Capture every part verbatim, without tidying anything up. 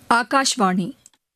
ஆகாஷ்வாணி.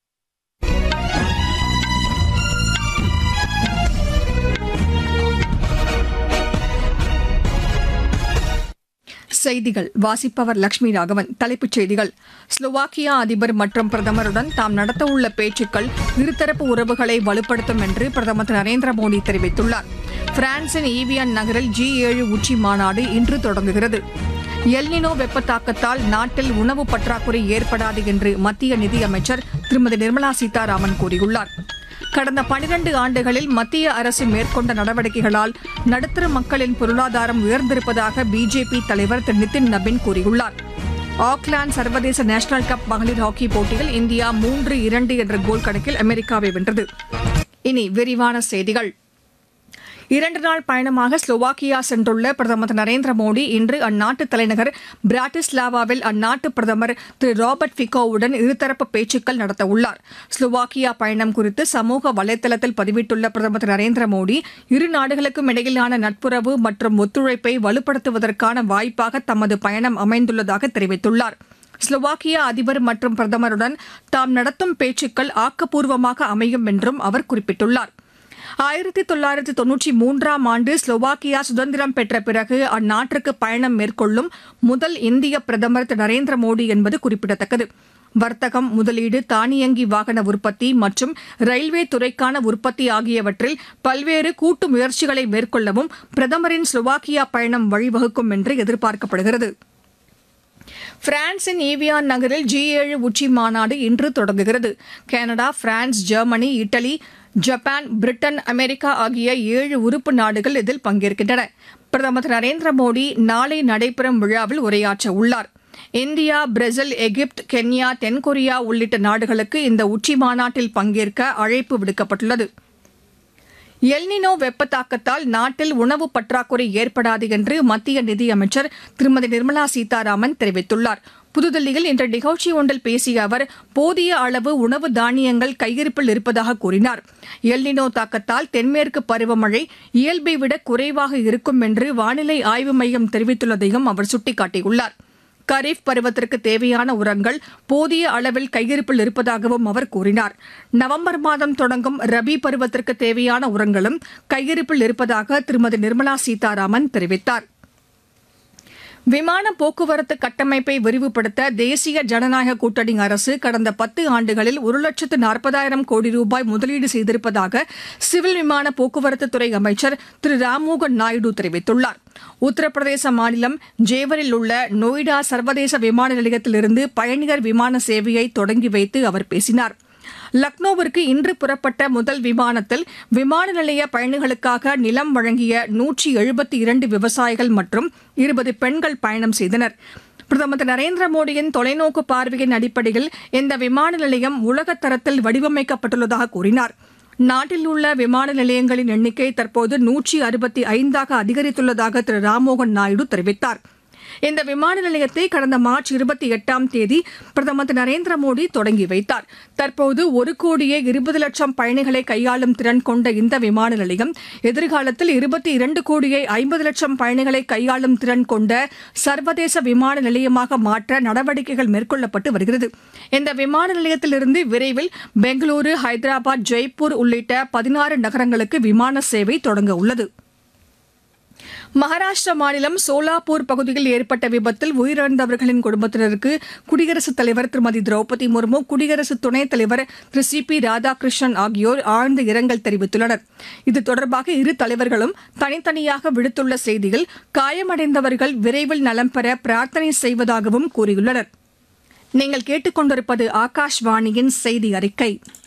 செய்திகள் வாசிப்பவர் லட்சுமி ராகவன். தலைப்புச் செய்திகள்: ஸ்லோவாக்கியா அதிபர் மற்றும் பிரதமருடன் தாம் நடத்தவுள்ள பேச்சுக்கள் இருதரப்பு உறவுகளை வலுப்படுத்தும் என்று பிரதமர் திரு நரேந்திர மோடி தெரிவித்துள்ளார். பிரான்சின் ஈவியன் நகரில் ஜி ஏழு உச்சி மாநாடு இன்று தொடங்குகிறது. எல்னினோ வெப்ப தாக்கத்தால் நாட்டில் உணவு பற்றாக்குறை ஏற்படாது என்று மத்திய நிதியமைச்சர் திருமதி நிர்மலா சீதாராமன் கூறியுள்ளார். கடந்த பனிரண்டு ஆண்டுகளில் மத்திய அரசு மேற்கொண்ட நடவடிக்கைகளால் நடுத்தர மக்களின் பொருளாதாரம் உயர்ந்திருப்பதாக பிஜேபி தலைவர் திரு நிதின் நபின் கூறியுள்ளார். ஆக்லாந்து சர்வதேச நேஷனல் கப் மகளிர் ஹாக்கி போட்டியில் இந்தியா மூன்று இரண்டு என்ற கோல் கணக்கில் அமெரிக்காவை வென்றது. இனி விரிவான செய்திகள். இரண்டு நாள் பயணமாக ஸ்லோவாக்கியா சென்றுள்ள பிரதமர் திரு நரேந்திர மோடி இன்று அந்நாட்டு தலைநகர் பிராட்டிஸ்லாவாவில் அந்நாட்டு பிரதமர் திரு ராபர்ட் ஃபிகோவுடன் இருதரப்பு பேச்சுக்கள் நடத்தவுள்ளார். ஸ்லோவாக்கியா பயணம் குறித்து சமூக வலைதளத்தில் பதிவிட்டுள்ள பிரதமர் திரு நரேந்திர மோடி, இரு நாடுகளுக்கும் இடையிலான நட்புறவு மற்றும் ஒத்துழைப்பை வலுப்படுத்துவதற்கான வாய்ப்பாக தமது பயணம் அமைந்துள்ளதாக தெரிவித்துள்ளார். ஸ்லோவாக்கியா அதிபர் மற்றும் பிரதமருடன் தாம் நடத்தும் பேச்சுக்கள் ஆக்கப்பூர்வமாக அமையும் என்றும் அவர் குறிப்பிட்டுள்ளார். ஆயிரத்தி தொள்ளாயிரத்தி தொன்னூற்றி மூன்றாம் ஆண்டு ஸ்லோவாக்கியா சுதந்திரம் பெற்ற பிறகு அந்நாட்டிற்கு பயணம் மேற்கொள்ளும் முதல் இந்திய பிரதமர் திரு நரேந்திர மோடி என்பது குறிப்பிடத்தக்கது. வர்த்தகம், முதலீடு, தானியங்கி வாகன உற்பத்தி மற்றும் ரயில்வே துறைக்கான உற்பத்தி ஆகியவற்றில் பல்வேறு கூட்டு முயற்சிகளை மேற்கொள்ளவும் பிரதமரின் ஸ்லோவாக்கியா பயணம் வழிவகுக்கும் என்று எதிர்பார்க்கப்படுகிறது. பிரான்சின் ஈவியான் நகரில் ஜி ஏழு உச்சி மாநாடு இன்று தொடங்குகிறது. Canada, France, Germany, idli, Japan, Britain, America ஆகிய ஏழு உறுப்பு நாடுகள் இதில் பங்கேற்கின்றன. பிரதமர் திரு நரேந்திர மோடி நாளை நடைபெறும் விழாவில் உரையாற்ற உள்ளார். இந்தியா, பிரேசில், எகிப்து, கென்யா, தென்கொரியா உள்ளிட்ட நாடுகளுக்கு இந்த உச்சி மாநாட்டில் பங்கேற்க அழைப்பு விடுக்கப்பட்டுள்ளது. எல்னினோ வெப்ப தாக்கத்தால் நாட்டில் உணவு பற்றாக்குறை ஏற்படாது என்று மத்திய நிதியமைச்சர் திருமதி நிர்மலா சீதாராமன் தெரிவித்துள்ளார். புதுதில்லியில் இன்று நிகழ்ச்சி ஒன்றில் பேசிய அவர், போதிய அளவு உணவு தானியங்கள் கையிருப்பில் இருப்பதாக கூறினார். எல்னினோ தாக்கத்தால் தென்மேற்கு பருவமழை இயல்பை விட குறைவாக இருக்கும் என்று வானிலை ஆய்வு மையம் தெரிவித்துள்ளதையும் அவர் சுட்டிக்காட்டியுள்ளார். கரீப் பருவத்திற்கு தேவையான உரங்கள் போதிய அளவில் கையிருப்பில் இருப்பதாகவும் அவர் கூறினார். நவம்பர் மாதம் தொடங்கும் ரபி பருவத்திற்கு தேவையான உரங்களும் கையிருப்பில் இருப்பதாக திருமதி நிர்மலா சீதாராமன் தெரிவித்தார். விமான போக்குவரத்து கட்டமைப்பை விரிவுபடுத்த தேசிய ஜனநாயக கூட்டணி அரசு கடந்த பத்து ஆண்டுகளில் ஒரு லட்சத்து நாற்பதாயிரம் கோடி ரூபாய் முதலீடு செய்திருப்பதாக சிவில் விமான போக்குவரத்துத்துறை அமைச்சர் திரு ராம்மோகன் நாயுடு தெரிவித்துள்ளார். உத்தரப்பிரதேச மாநிலம் ஜேவரில் உள்ள நொய்டா சர்வதேச விமான நிலையத்திலிருந்து பயணியர் விமான சேவையை தொடங்கி வைத்து அவர் பேசினார். லக்னோவிற்கு இன்று புறப்பட்ட முதல் விமானத்தில் விமான நிலைய பயணிகளுக்காக நிலம் வழங்கிய நூற்றி எழுபத்தி இரண்டு விவசாயிகள் மற்றும் இருபது பெண்கள் பயணம் செய்தனர். பிரதமர் திரு நரேந்திர மோடியின் தொலைநோக்கு பார்வையின் அடிப்படையில் இந்த விமான நிலையம் உலக தரத்தில் வடிவமைக்கப்பட்டுள்ளதாக கூறினார். நாட்டில் உள்ள விமான நிலையங்களின் எண்ணிக்கை தற்போது நூற்றி அறுபத்தி ஐந்தாக அதிகரித்துள்ளதாக திரு ராம்மோகன் நாயுடு தெரிவித்தார். இந்த விமான நிலையத்தை கடந்த மார்ச் இருபத்தி எட்டாம் தேதி பிரதமர் திரு நரேந்திர மோடி தொடங்கி வைத்தார். தற்போது ஒரு கோடியே இருபது லட்சம் பயணிகளை கையாளும் திறன் கொண்ட இந்த விமான நிலையம் எதிர்காலத்தில் இருபத்தி இரண்டு கோடியே ஐம்பது லட்சம் பயணிகளை கையாளும் திறன் கொண்ட சர்வதேச விமான நிலையமாக மாற்ற நடவடிக்கைகள் மேற்கொள்ளப்பட்டு வருகிறது. இந்த விமான நிலையத்திலிருந்து விரைவில் பெங்களூரு, ஹைதராபாத், ஜெய்ப்பூர் உள்ளிட்ட பதினாறு நகரங்களுக்கு விமான சேவை தொடங்க உள்ளது. மகாராஷ்டிரா மாநிலம் சோலாப்பூர் பகுதியில் ஏற்பட்ட விபத்தில் உயிரிழந்தவர்களின் குடும்பத்தினருக்கு குடியரசுத் தலைவர் திருமதி திரௌபதி முர்மு, குடியரசு துணைத் தலைவர் திரு சி பி ராதாகிருஷ்ணன் ஆகியோர் ஆழ்ந்த இரங்கல் தெரிவித்துள்ளனர். இது தொடர்பாக இரு தலைவர்களும் தனித்தனியாக விடுத்துள்ள செய்தியில், காயமடைந்தவர்கள் விரைவில் நலம் பெற பிரார்த்தனை செய்வதாகவும் கூறியுள்ளனர். நீங்கள் கேட்டுக் கொண்டிருப்பது ஆகாஷ்வாணியின் செய்தி அறிக்கை.